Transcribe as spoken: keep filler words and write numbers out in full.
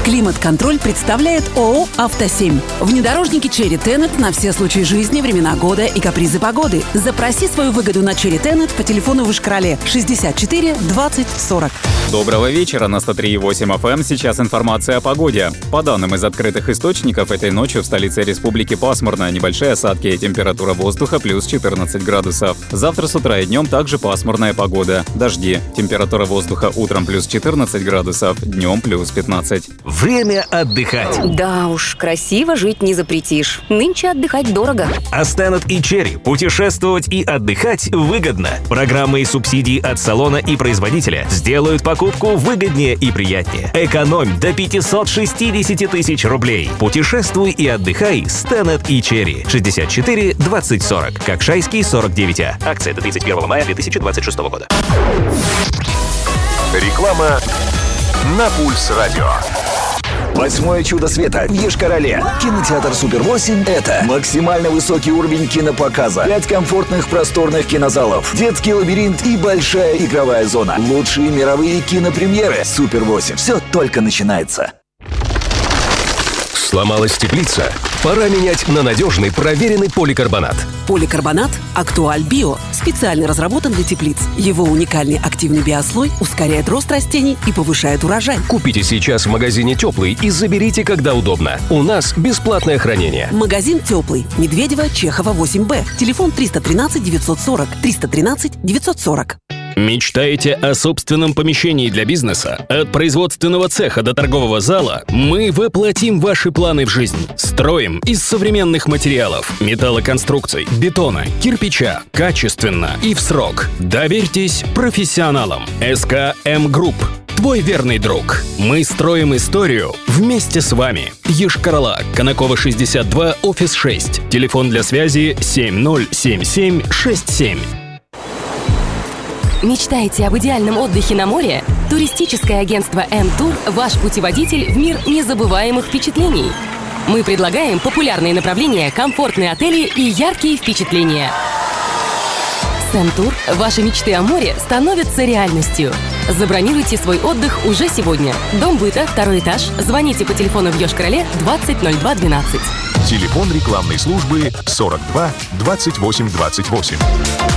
Климат-контроль представляет ООО «Автосемь». Внедорожники Cherry Tenet на все случаи жизни, времена года и капризы погоды. Запроси свою выгоду на Cherry Tenet по телефону в Ишкарале шестьдесят четыре двадцать сорок. Доброго вечера, на сто три и восемь эф эм. Сейчас информация о погоде. По данным из открытых источников, этой ночью в столице республики пасмурно, небольшие осадки и температура воздуха плюс четырнадцать градусов. Завтра с утра и днем также пасмурная погода. Дожди. Температура воздуха утром плюс четырнадцать градусов, днем плюс пятнадцать. Время отдыхать. Да уж, красиво жить не запретишь. Нынче отдыхать дорого. А Stannard и Cherry путешествовать и отдыхать выгодно. Программы и субсидии от салона и производителя сделают покупку выгоднее и приятнее. Экономь до пятьсот шестьдесят тысяч рублей. Путешествуй и отдыхай с Stannard и Cherry. шестьдесят четыре двадцать сорок. Кокшайский сорок девять А. Акция до тридцать первого мая две тысячи двадцать шестого года. Реклама на Пульс Радио. Восьмое чудо света в Ешкарале. Кинотеатр Супер восемь – это максимально высокий уровень кинопоказа, пять комфортных просторных кинозалов, детский лабиринт и большая игровая зона. Лучшие мировые кинопремьеры. Супер восемь. Все только начинается. Сломалась теплица? Пора менять на надежный, проверенный поликарбонат. Поликарбонат «Актуаль Био» специально разработан для теплиц. Его уникальный активный биослой ускоряет рост растений и повышает урожай. Купите сейчас в магазине «Теплый» и заберите, когда удобно. У нас бесплатное хранение. Магазин «Теплый». Медведева, Чехова, восемь Б. Телефон триста тринадцать девятьсот сорок. триста тринадцать девятьсот сорок. Мечтаете о собственном помещении для бизнеса? От производственного цеха до торгового зала мы воплотим ваши планы в жизнь. Строим из современных материалов, металлоконструкций, бетона, кирпича, качественно и в срок. Доверьтесь профессионалам. эс ка эм Group. Твой верный друг. Мы строим историю вместе с вами. Ешкар-Ола, Конакова, шестьдесят два, офис шесть. Телефон для связи семь ноль семь семь шесть семь. Мечтаете об идеальном отдыхе на море? Туристическое агентство M-Tour – ваш путеводитель в мир незабываемых впечатлений. Мы предлагаем популярные направления, комфортные отели и яркие впечатления. С M-Tour ваши мечты о море становятся реальностью. Забронируйте свой отдых уже сегодня. Дом быта, второй этаж. Звоните по телефону в Йошкар-Оле двадцать ноль два двенадцать. Телефон рекламной службы сорок два двадцать восемь двадцать восемь.